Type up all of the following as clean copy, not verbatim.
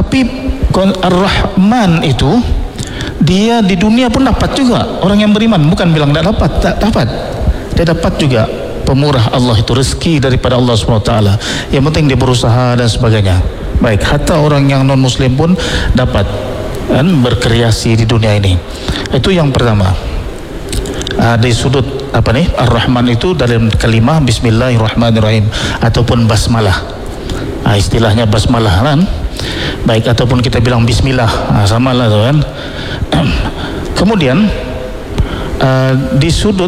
Tapi Ar-Rahman itu dia di dunia pun dapat juga. Orang yang beriman bukan bilang tak dapat, tak dapat. Dia dapat juga pemurah Allah itu, rezeki daripada Allah SWT. Yang penting dia berusaha dan sebagainya. Baik, hatta orang yang non muslim pun dapat berkreasi di dunia ini. Itu yang pertama. Di sudut Ar-Rahman itu dalam kalimah Bismillahirrahmanirrahim ataupun basmalah. Istilahnya basmalah kan. Baik, ataupun kita bilang bismillah, samalah tu kan. Kemudian di sudut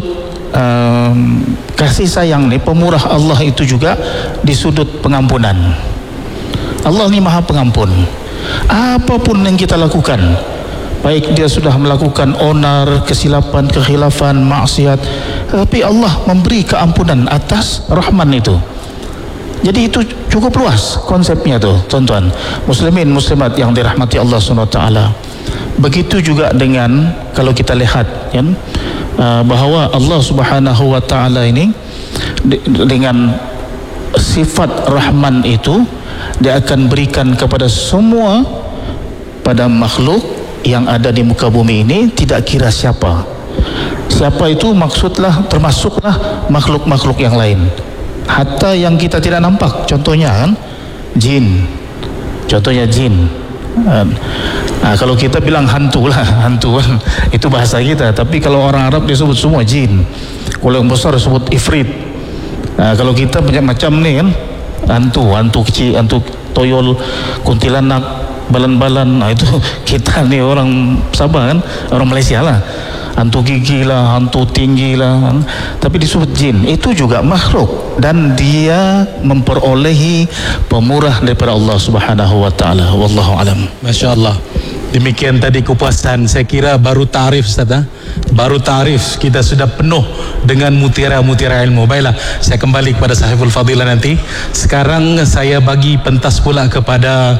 kasih sayang ni, pemurah Allah itu juga di sudut pengampunan. Allah ni Maha Pengampun. Apapun yang kita lakukan, baik dia sudah melakukan onar, kesilapan, kekhilafan, maksiat, tapi Allah memberi keampunan atas Rahman itu. Jadi itu cukup luas konsepnya tuh, tuan-tuan muslimin muslimat yang dirahmati Allah SWT. Begitu juga dengan kalau kita lihat kan, bahawa Allah Subhanahu wa taala ini dengan sifat Rahman itu dia akan berikan kepada semua pada makhluk yang ada di muka bumi ini, tidak kira siapa. Siapa itu maksudlah termasuklah makhluk-makhluk yang lain, hatta yang kita tidak nampak. Contohnya kan jin. Contohnya jin. Kalau kita bilang hantu lah, hantu kan itu bahasa kita, tapi kalau orang Arab dia sebut semua jin. Kalau yang besar sebut ifrit. Kalau kita macam ni kan hantu kecil, hantu toyol, kuntilanak, balan-balan. Itu kita ni orang Sabah kan, orang Malaysia lah. Hantu gigi lah, hantu tinggi lah, tapi disebut jin. Itu juga makhluk dan dia memperolehi pemurah daripada Allah Subhanahu wa taala. Wallahu alam. Masya-Allah. Demikian tadi kupasan. Saya kira baru ta'rif, Ustaz. Baru ta'rif kita sudah penuh dengan mutiara-mutiara ilmu. Baiklah, saya kembali kepada Sahibul Fadilah nanti. Sekarang saya bagi pentas pula kepada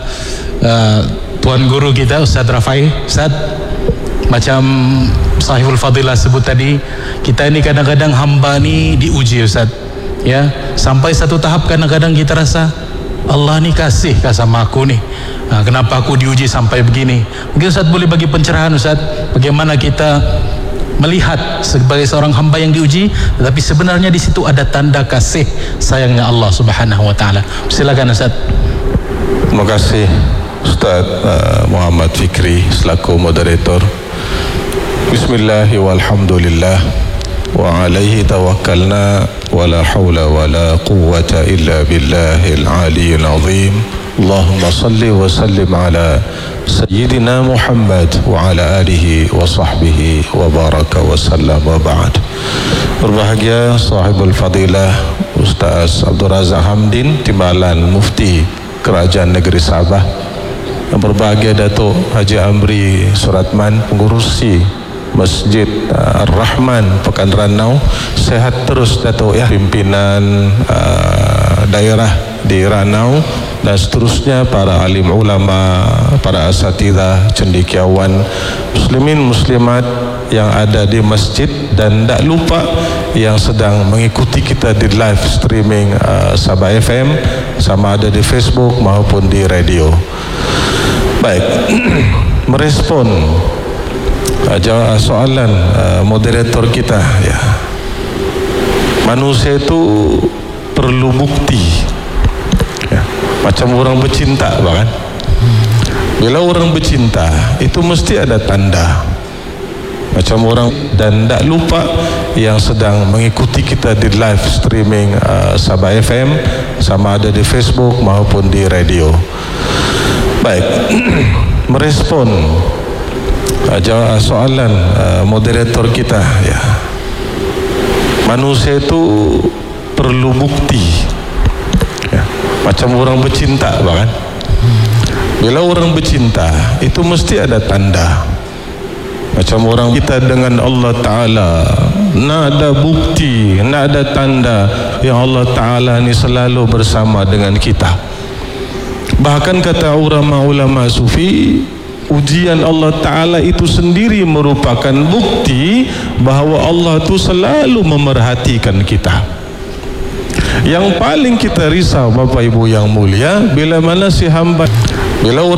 Tuan Guru kita, Ustaz Rafai. Ustaz, macam Sahibul Fadilah sebut tadi, kita ni kadang-kadang hamba ni diuji, Ustaz. Ya, sampai satu tahap kadang-kadang kita rasa Allah ni kasih sama aku ni. Kenapa aku diuji sampai begini? Mungkin Ustaz boleh bagi pencerahan, Ustaz, bagaimana kita melihat sebagai seorang hamba yang diuji, tetapi sebenarnya di situ ada tanda kasih sayangnya Allah Subhanahu wa taala. Silakan Ustaz. Terima kasih Ustaz Muhammad Fikri selaku moderator. Bismillahi walhamdulillah wa alaihi tawakkalna wa la hawla wa la quwwata illa billahil aliyyil azim. Allahumma salli wa sallim ala Sayyidina Muhammad wa ala alihi wa sahbihi wa baraka wa sallam wa ba'd. Berbahagia Sahibul Fadilah Ustaz Abdul Razak Hamdin, Timbalan Mufti Kerajaan Negeri Sabah. Yang berbahagia Datuk Haji Amri Suratman, pengurusi Masjid Ar-Rahman Pekan Ranau. Sehat terus Datuk ya. Pimpinan daerah di Ranau dan seterusnya, para alim ulama, para asatidzah, cendekiawan, muslimin muslimat yang ada di masjid, dan tak lupa yang sedang mengikuti kita di live streaming Sabah FM, sama ada di Facebook maupun di radio. Baik, merespon soalan moderator kita ya. Manusia itu perlu bukti ya. Macam orang bercinta bahkan. Bila orang bercinta itu mesti ada tanda. Macam orang, dan tak lupa yang sedang mengikuti kita di live streaming Sabah FM, sama ada di Facebook maupun di radio. Baik, merespon soalan moderator kita ya. Manusia itu perlu bukti ya. Macam orang bercinta bahkan. Bila orang bercinta itu mesti ada tanda. Macam orang kita dengan Allah Ta'ala, nak ada bukti, nak ada tanda yang Allah Ta'ala ni selalu bersama dengan kita. Bahkan kata ulama-ulama sufi, ujian Allah Ta'ala itu sendiri merupakan bukti bahawa Allah itu selalu memerhatikan kita. Yang paling kita risau Bapak Ibu yang mulia, bila mana si hamba, bila